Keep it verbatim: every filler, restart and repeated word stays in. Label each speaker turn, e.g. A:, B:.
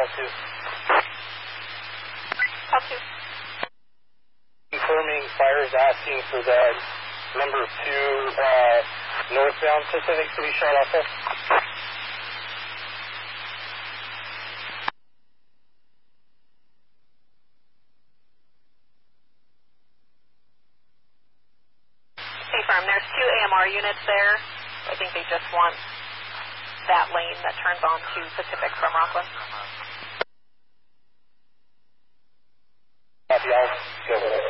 A: call two.
B: Call two.
A: Confirming fires asking for the number two uh, northbound Pacific to be shut off of.
B: Okay, firm. There's two A M R units there. I think they just want that lane that turns on to Pacific from Rockland.
A: Copy, I'll go with it.